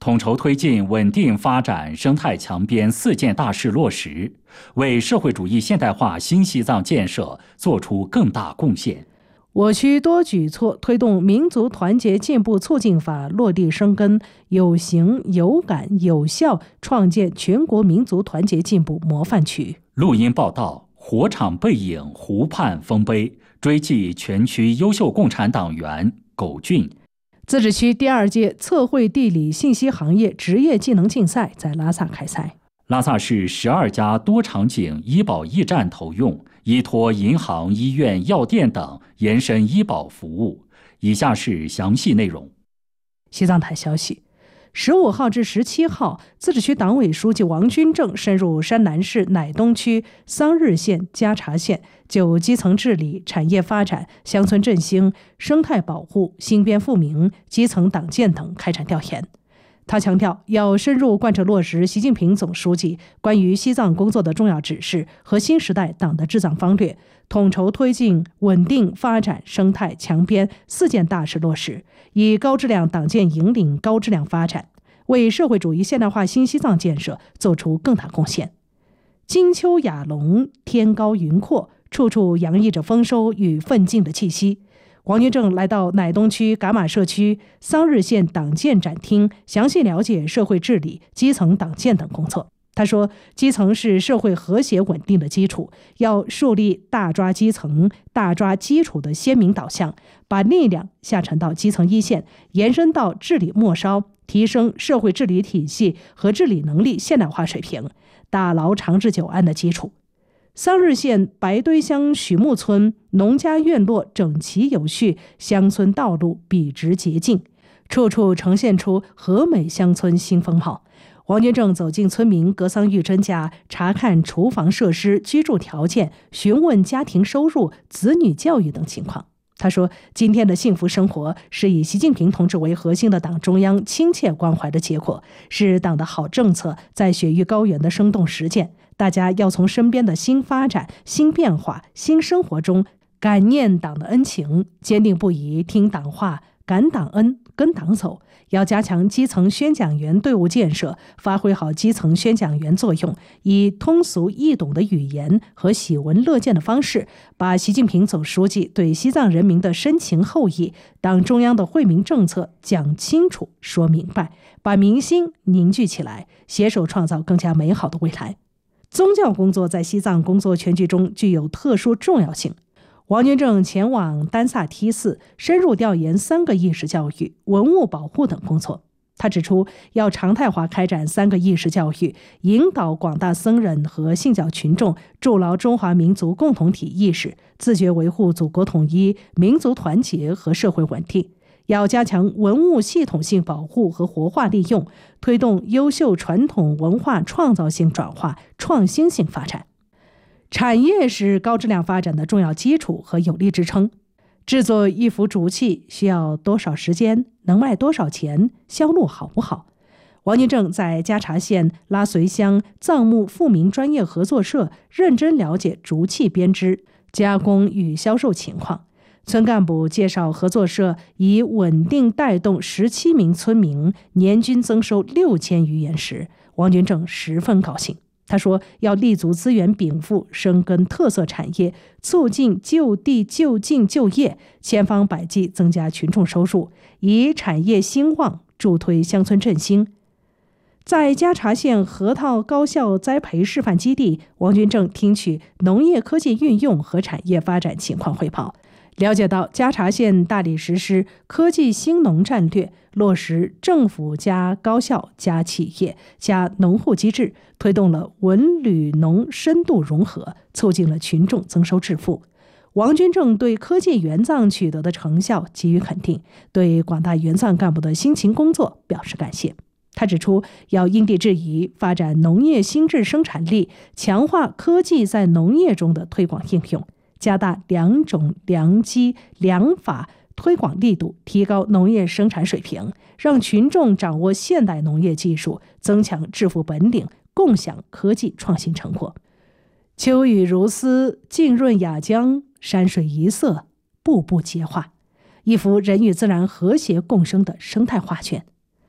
统筹推进稳定发展生态强边4件大事落实，为社会主义现代化新西藏建设作出更大贡献。 我区多举措推动民族团结进步促进法落地生根，有形有感有效，创建全国民族团结进步模范区。 录音报道：火场背影湖畔丰碑，追记全区优秀共产党员苟俊。 自治区第2届测绘地理信息行业职业技能竞赛在拉萨开赛。 拉萨市12家多场景医保驿站投用，依托银行、医院、药店等延伸医保服务。以下是详细内容。 西藏台消息，15号至17号，自治区党委书记王军正深入山南市乃东区桑日县、加查县，就基层治理、产业发展、乡村振兴、生态保护、新编富民、基层党建等开展调研。他强调，要深入贯彻落实习近平总书记关于西藏工作的重要指示和新时代党的治藏方略，统筹推进稳定发展生态强边4件大事落实，以高质量党建引领高质量发展，为社会主义现代化新西藏建设做出更大贡献。金秋雅隆，天高云阔，处处洋溢着丰收与奋进的气息。王军正来到乃东区噶玛社区桑日县党建展厅，详细了解社会治理、基层党建等工作。他说，基层是社会和谐稳定的基础，要树立大抓基层、大抓基础的鲜明导向，把力量下沉到基层一线，延伸到治理末梢，提升社会治理体系和治理能力现代化水平，打牢长治久安的基础。桑日县白堆乡许木村农家院落整齐有序，乡村道路笔直洁净，处处呈现出和美乡村新风貌。王军正走进村民格桑玉珍家，查看厨房设施、居住条件，询问家庭收入、子女教育等情况。他说，今天的幸福生活是以习近平同志为核心的党中央亲切关怀的结果，是党的好政策在雪域高原的生动实践。大家要从身边的新发展、新变化、新生活中感念党的恩情，坚定不移听党话、感党恩、跟党走。要加强基层宣讲员队伍建设，发挥好基层宣讲员作用，以通俗易懂的语言和喜闻乐见的方式，把习近平总书记对西藏人民的深情厚谊、党中央的惠民政策讲清楚、说明白，把民心凝聚起来，携手创造更加美好的未来。宗教工作在西藏工作全局中具有特殊重要性。王军正前往丹萨梯寺，深入调研3个意识教育、文物保护等工作。他指出，要常态化开展3个意识教育，引导广大僧人和信教群众筑牢中华民族共同体意识，自觉维护祖国统一、民族团结和社会稳定。要加强文物系统性保护和活化利用，推动优秀传统文化创造性转化、创新性发展。产业是高质量发展的重要基础和有力支撑。制作一幅竹器需要多少时间？能卖多少钱？销路好不好？王军正在加查县拉随乡藏木富民专业合作社认真了解竹器编织、加工与销售情况。村干部介绍，合作社以稳定带动17名村民年均增收6000余元时，王军正十分高兴。他说，要立足资源禀赋，深耕特色产业，促进就地就近就业，千方百计增加群众收入，以产业兴旺助推乡村振兴。在加查县核桃高校栽培示范基地，王军正听取农业科技运用和产业发展情况汇报，了解到加查县大力实施科技兴农战略，落实政府加高校加企业加农户机制，推动了文旅农深度融合，促进了群众增收致富。王军正对科技援藏取得的成效给予肯定，对广大援藏干部的辛勤工作表示感谢。他指出，要因地制宜发展农业新质生产力，强化科技在农业中的推广应用，加大良种、良机、良法推广力度，提高农业生产水平，让群众掌握现代农业技术，增强致富本领，共享科技创新成果。秋雨如丝，浸润雅江，山水一色，步步皆画，一幅人与自然和谐共生的生态画卷。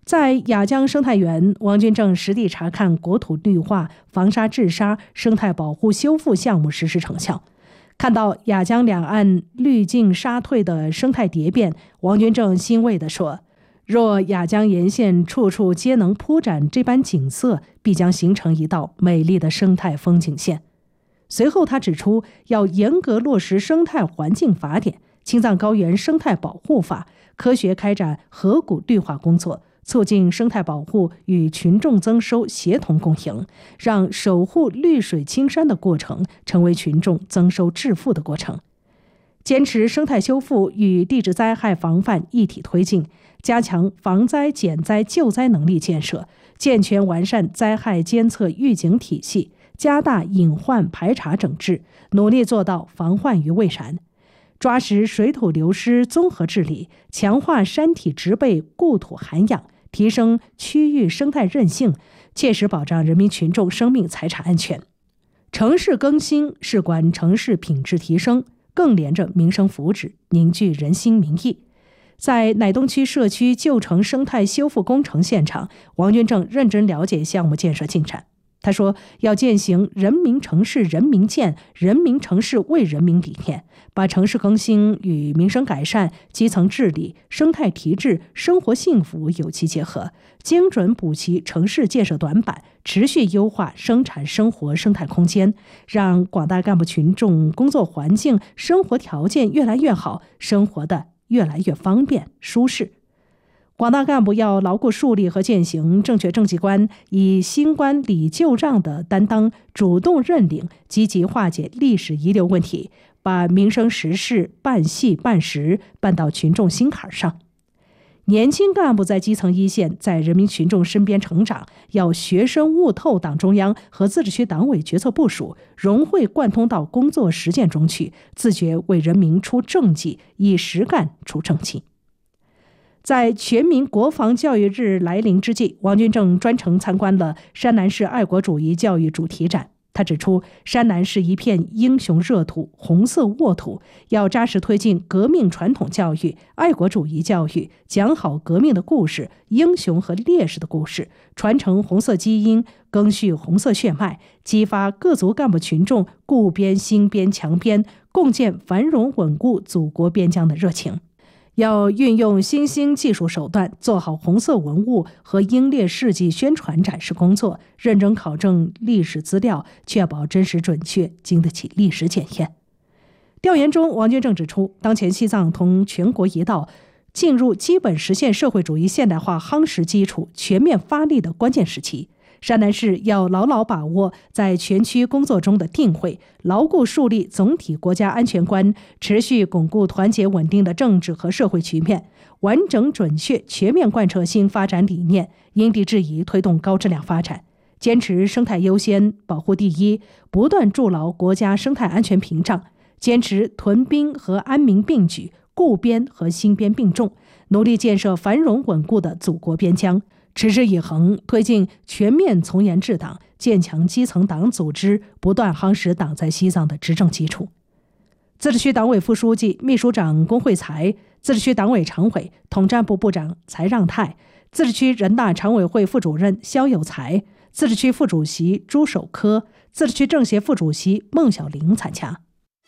在雅江生态园，王军正实地查看国土绿化、防沙治沙、生态保护修复项目实施成效。看到雅江两岸绿净沙退的生态蝶变，王军正欣慰地说：“若雅江沿线处处皆能铺展这般景色，必将形成一道美丽的生态风景线。”随后他指出，要严格落实生态环境法典、青藏高原生态保护法，科学开展河谷绿化工作，促进生态保护与群众增收协同共赢，让守护绿水青山的过程成为群众增收致富的过程。坚持生态修复与地质灾害防范一体推进，加强防灾减灾救灾能力建设，健全完善灾害监测预警体系，加大隐患排查整治，努力做到防患于未然。抓实水土流失综合治理，强化山体植被固土涵养，提升区域生态韧性，切实保障人民群众生命财产安全。城市更新事关城市品质提升，更连着民生福祉，凝聚人心民意。在乃东区社区旧城生态修复工程现场，王军正认真了解项目建设进展。他说，要践行人民城市人民建、人民城市为人民理念，把城市更新与民生改善、基层治理、生态提质、生活幸福有机结合，精准补齐城市建设短板，持续优化生产生活生态空间，让广大干部群众工作环境、生活条件越来越好，生活的越来越方便舒适。广大干部要牢固树立和践行正确政绩观，以新官理旧账的担当，主动认领，积极化解历史遗留问题，把民生实事办细办实，办到群众心坎上。年轻干部在基层一线，在人民群众身边成长，要学深悟透党中央和自治区党委决策部署，融会贯通到工作实践中去，自觉为人民出政绩，以实干出政绩。在全民国防教育日来临之际，王军正专程参观了山南市爱国主义教育主题展。他指出，山南是一片英雄热土、红色沃土，要扎实推进革命传统教育、爱国主义教育，讲好革命的故事、英雄和烈士的故事，传承红色基因，赓续红色血脉，激发各族干部群众固边、兴边、强边，共建繁荣稳固祖国边疆的热情。要运用新兴技术手段，做好红色文物和英烈事迹宣传展示工作，认真考证历史资料，确保真实准确，经得起历史检验。调研中，王军正指出，当前西藏同全国一道进入基本实现社会主义现代化夯实基础、全面发力的关键时期。山南市要牢牢把握在全区工作中的定位，牢固树立总体国家安全观，持续巩固团结稳定的政治和社会局面，完整准确全面贯彻新发展理念，因地制宜推动高质量发展，坚持生态优先、保护第一，不断筑牢国家生态安全屏障，坚持屯兵和安民并举、固边和兴边并重，努力建设繁荣稳固的祖国边疆，持之以恒推进全面从严治党，建强基层党组织，不断夯实党在西藏的执政基础。自治区党委副书记、秘书长龚慧才，自治区党委常委、统战部部长柴让泰，自治区人大常委会副主任肖有才，自治区副主席朱守科，自治区政协副主席孟小玲参加。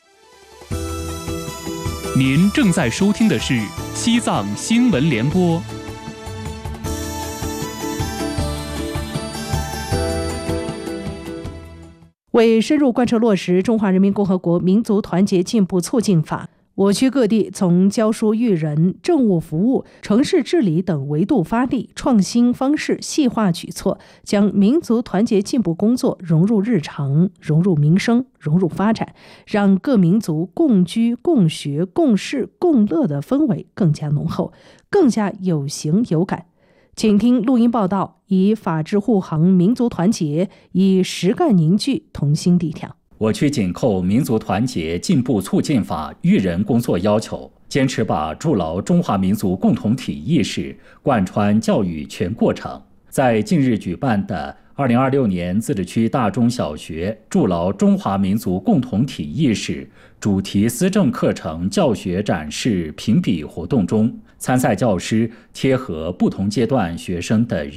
您正在收听的是西藏新闻联播。 为深入贯彻落实《中华人民共和国民族团结进步促进法》，我区各地从教书育人、政务服务、城市治理等维度发力，创新方式、细化举措，将民族团结进步工作融入日常、融入民生、融入发展，让各民族共居、共学、共事、共乐的氛围更加浓厚，更加有形有感。请听录音报道，以法治护航民族团结，以实干凝聚同心力量。 我区紧扣民族团结进步促进法育人工作要求，坚持把筑牢中华民族共同体意识贯穿教育全过程。在近日举办的2026年自治区大中小学筑牢中华民族共同体意识主题思政课程教学展示评比活动中， 参赛教师贴合不同阶段学生的